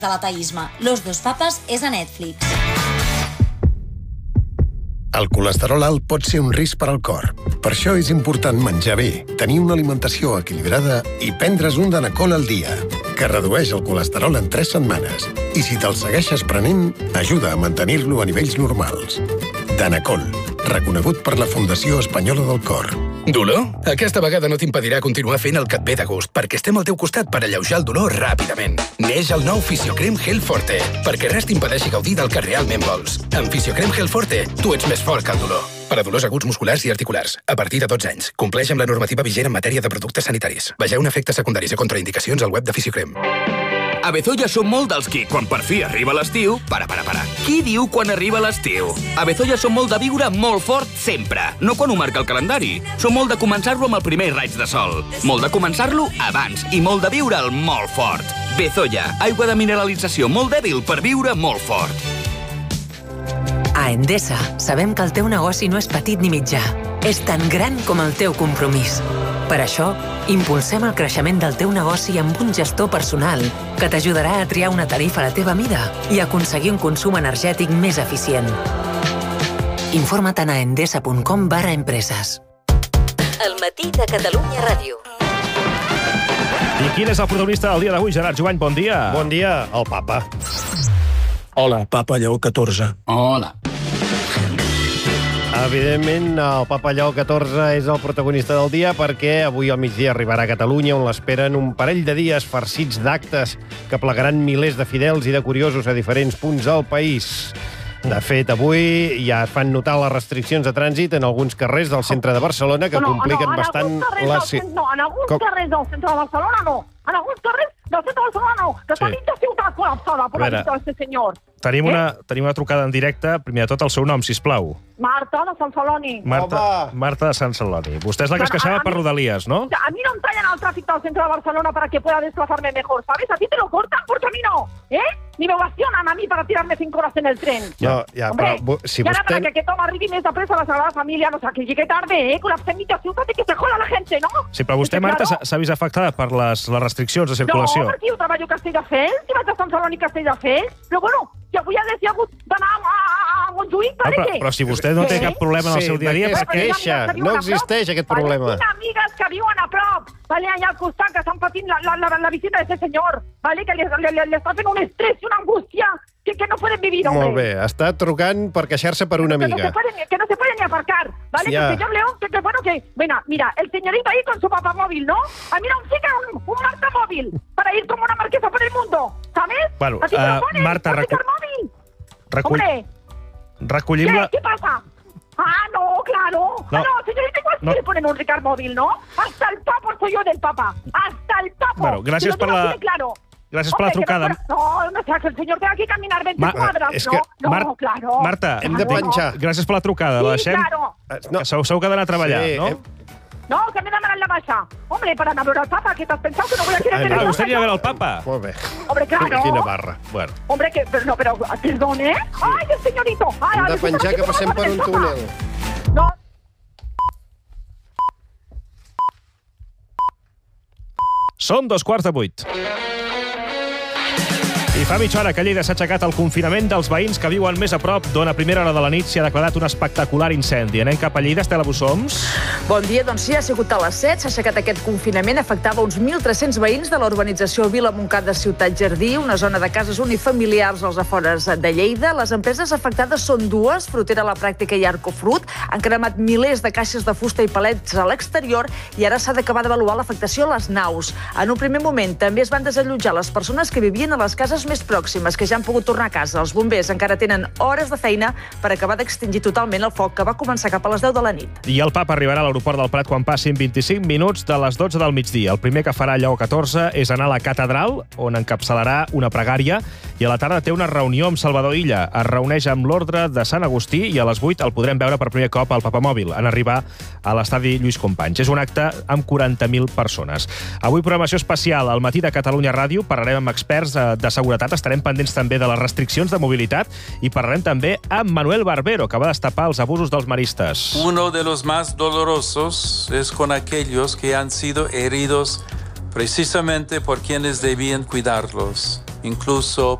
de l'ateisme. Los dos papes és a Netflix. El colesterol alt pot ser un risc per al cor. Per això és important menjar bé, tenir una alimentació equilibrada i prendre's un Danacol al dia, que redueix el colesterol en 3 setmanes. I si te'l segueixes prenent, ajuda a mantenir-lo a nivells normals. Danacol, reconegut per la Fundació Espanyola del Cor. Dolor? Aquesta vegada no t'impedirà continuar fent el que et ve de gust, perquè estem al teu costat per alleujar el dolor ràpidament. Neix el nou Fisiocrem Gel Forte, perquè res t'impedeixi gaudir del que realment vols. Amb Fisiocrem Gel Forte, tu ets més fort que el dolor. Per a dolors aguts musculars i articulars, a partir de 12 anys. Compleix amb la normativa vigent en matèria de productes sanitaris. Vegeu efectes secundaris i contraindicacions al web de Fisiocrem. A Bezoya som molt dels qui, quan per fi arriba l'estiu... Para. Qui diu quan arriba l'estiu? A Bezoya som molt de viure molt fort sempre, no quan ho marca el calendari. Som molt de començar-lo amb el primer raig de sol. Molt de començar-lo abans i molt de viure'l molt fort. Bezoya, aigua de mineralització molt dèbil per viure molt fort. A Endesa sabem que el teu negoci no és petit ni mitjà. És tan gran com el teu compromís. Per això, impulsem el creixement del teu negoci amb un gestor personal que t'ajudarà a triar una tarifa a la teva mida i aconseguir un consum energètic més eficient. Informa't a endesa.com/empreses. El matí de Catalunya Ràdio. I quin és el protagonista del dia d'avui, Gerard Jovany? Bon dia. Bon dia, el papa. Hola, papa Lleó XIV. Hola. Evidentment, el papa Lleó XIV és el protagonista del dia perquè avui al migdia arribarà a Catalunya, on l'esperen un parell de dies farcits d'actes que plegaran milers de fidels i de curiosos a diferents punts del país. De fet, avui ja es fan notar les restriccions de trànsit en alguns carrers del centre de Barcelona que compliquen bastant... En alguns carrers del centre de Barcelona no. En alguns carrers del centre de Barcelona no. Que està dins de ciutat col·lapsada per la vista d'aquest senyor. Tenim una trucada en directe. Primer de tot, el seu nom, sisplau. Marta, de Sant Celoni. Marta de Sant Celoni. Vostè és la que es queixava per Rodalies, ¿no? A mí no me tallan al tráfico del centro de Barcelona para que pueda desplazarme mejor, ¿sabes? A ti te lo cortan, porque a mí no, ¿eh? Ni me ovacionan a mí para tirarme 5 horas en el tren. No, ja, hombre, però si y ahora vostè... para que aquest home arribi més de pressa a la Sagrada Família, no sé, que llegue tarde, con la semita ciutat i que se joda la gente, ¿no? Sí, però vostè, Marta, s'ha vist afectada per les restriccions de circulació. No, perquè jo treballo a Castelldefels, i vaig a Sant Celoni i Castelldefels, però bueno, que avui ha hagut d'anar a Montjuïc, però si vostè no té cap problema en el seu dia a dia, per què queixa? No existeix aquest problema. Tinc amigues que viuen a prop, allà al costat, que estan patint la visita d'aquest senyor, que li està fent un estrès i una angústia que no pueden vivir, hombre. Molt bé, està trucant per queixar-se per una amiga. Que no se pueden ni aparcar, ¿vale? Sí, que el señor León, bueno, mira, el señorito ahí con su papamóvil, ¿no? A mí no me fica un Marta móvil para ir como una marquesa por el mundo, ¿sabes? Bueno, así te lo pones, Marta, recollim la... ¿Qué pasa? Ah, no, claro. No. Ah, no, señorita, igual sí le ponen un Ricard móvil, ¿no? Hasta el papo soy yo del papa. Hasta el papo. Bueno, gràcies per la... Claro. Gràcies per la trucada. No, o sea, que el señor tenga que caminar 20 cuadras, no, claro. Marta, hem de planxar. Gràcies per la trucada. Sí, claro. Que segur que ha d'anar a treballar, no? No, que me demandan la baja. Hombre, para no ver al Papa, ¿qué te has pensado que no voy a querer tener? ¿Usted iría a ver al Papa? Molt bé. Hombre, claro. Quina barra. Bueno. Hombre, que... Pero, perdone. Ay, el señorito. Hem de penjar que passem per un túnel. No. Són 7:15. I fa mitja hora que a Lleida s'ha aixecat el confinament dels veïns que viuen més a prop d'on a primera hora de la nit s'hi ha declarat un espectacular incendi. Anem cap a Lleida, Estela Bussoms. Bon dia, doncs sí, ha sigut a les 7, s'ha aixecat aquest confinament, afectava uns 1.300 veïns de la urbanització Vila Montcada Ciutat Jardí, una zona de cases unifamiliars als afores de Lleida. Les empreses afectades són dues, Frutera a la Pràctica i Arcofrut. Han cremat milers de caixes de fusta i palets a l'exterior i ara s'ha d'acabar d'avaluar l'afectació a les naus. En un primer moment també es van desallotjar les persones que vivien a les cases més pròximes, que ja han pogut tornar a casa. Els bombers encara tenen hores de feina per acabar d'extingir totalment el foc que va començar cap a les 10 de la nit. I el Papa arribarà a l'aeroport del Prat quan passin 25 minuts de les 12 del migdia. El primer que farà Lleó XIV és anar a la catedral, on encapçalarà una pregària, i a la tarda té una reunió amb Salvador Illa. Es reuneix amb l'Ordre de Sant Agustí i a les 8 el podrem veure per primer cop al papamòbil en arribar a l'estadi Lluís Companys. És un acte amb 40.000 persones. Avui programació especial al matí de Catalunya Ràdio. Parlarem amb experts de seguretat. Estarem pendents també de les restriccions de mobilitat i parlarem també amb Manuel Barbero, que va destapar els abusos dels maristes. Uno de los más dolorosos es con aquellos que han sido heridos precisamente por quienes debían cuidarlos, incluso